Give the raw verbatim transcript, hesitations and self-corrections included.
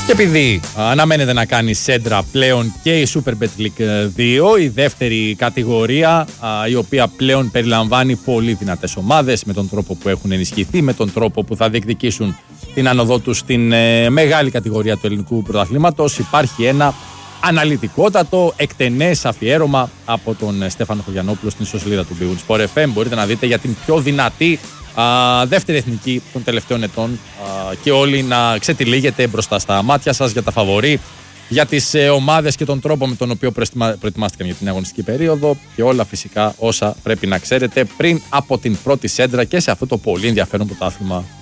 Και επειδή αναμένεται να κάνει σέντρα πλέον και η Superbet League δύο, η δεύτερη κατηγορία, η οποία πλέον περιλαμβάνει πολύ δυνατές ομάδες με τον τρόπο που έχουν ενισχυθεί, με τον τρόπο που θα διεκδικήσουν την άνοδό τους στην ε, μεγάλη κατηγορία του ελληνικού πρωταθλήματος, υπάρχει ένα αναλυτικότατο, εκτενές αφιέρωμα από τον Στέφανο Χωριανόπουλο στην ιστοσελίδα του Big Win Sport εφ εμ. Μπορείτε να δείτε για την πιο δυνατή α, δεύτερη εθνική των τελευταίων ετών α, και όλοι να ξετυλίγετε μπροστά στα μάτια σας για τα φαβορί, για τις ε, ομάδες και τον τρόπο με τον οποίο προετοιμάστηκαν για την αγωνιστική περίοδο και όλα φυσικά όσα πρέπει να ξέρετε πριν από την πρώτη σέντρα και σε αυτό το πολύ ενδιαφέρον πρωτάθλημα